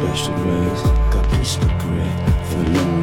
special grace, got peace to create for you.